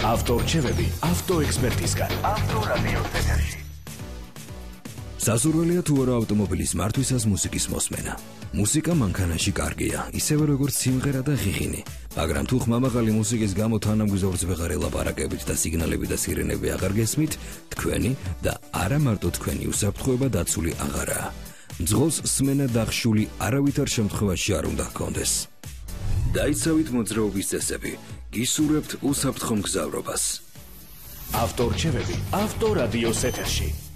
ავტორჩევები ავტოექსპერტისგან. ავტორადიოს ეთერში. სასურველია თუ არა ავტომობილის მართვისას მუსიკის მოსმენა. მუსიკა მანქანაში კარგია, ისევე როგორც სიმღერა და ღიღინი, მაგრამ თუ ხმამაღალი მუსიკის გამო თანამგზავრს ვეღარ ელაპარაკებით და სიგნალები და სირენები აღარ გესმით, თქვენი და არა მარტო თქვენი უსაფრთხოება დაცული აღარაა. მძღოლს სმენა დახშული არავითარ შემთხვევაში არ უნდა ჰქონდეს. დაიცავით მოძრაობის წესები, გისურვებთ უსაფრთხო მგზავრობას. ავტორჩევები ავტორადიოს ეთერში.